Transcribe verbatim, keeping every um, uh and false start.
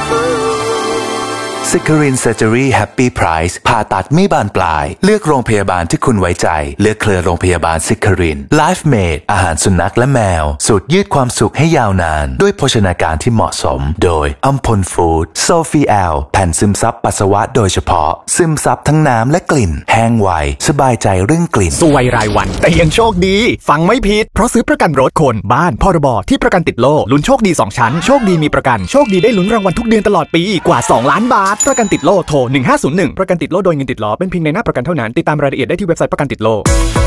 ซิครินเซอร์เจอรี่แฮปปี้ไพรซ์ผ่าตัดไม่บานปลายเลือกโรงพยาบาลที่คุณไว้ใจเลือกเครือโรงพยาบาลซิครินไลฟ์เมดอาหารสุนัขและแมวสูตรยืดความสุขให้ยาวนานด้วยโภชนาการที่เหมาะสมโดยอัมพลฟู้ดโซฟีแอลแผ่นซึมซับปัสสาวะโดยเฉพาะซึมซับทั้งน้ำและกลิ่นแห้งไวสบายใจเรื่องกลิ่นสวยรายวันแต่ยังโชคดีฟังไม่ผิดเพราะซื้อประกันรถคนบ้านพรบที่ประกันติดโล่ลุ้นโชคดีสองชั้นโชคดีมีประกันโชคดีได้ลุ้นรางวัลทุกเดือนตลอดปีกว่าสองล้านบาทประกันติดโล่โทรหนึ่งห้าศูนย์หนึ่งประกันติดโล่โดยเงินติดล้อเป็นเพียงในหน้าประกันเท่านั้นติดตามรายละเอียดได้ที่เว็บไซต์ประกันติดโล่